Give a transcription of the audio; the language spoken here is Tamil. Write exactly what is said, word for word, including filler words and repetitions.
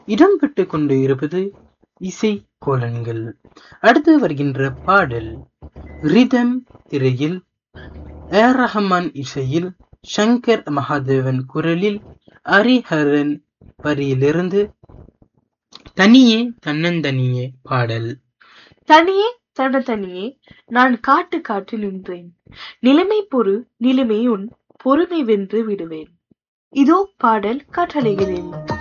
இடம்பெற்று கொண்டு இருப்பது இசை கோலன்கள். அடுத்து வருகின்ற பாடல் ரிதம் திரையில் ஏர் ரஹ்மான் இசையில் சங்கர் மகாதேவன் குரலில் ஹரிஹரன் வரியிலிருந்து தனியே தன்னந்தனியே பாடல். தனியே தன்னந்தனியே நான் காட்டு காட்டு நின்றேன், நிலைமை பொறு நிலைமை உன் பொறுமை வென்று விடுவேன். இதோ பாடல் காற்றலைகிறேன்.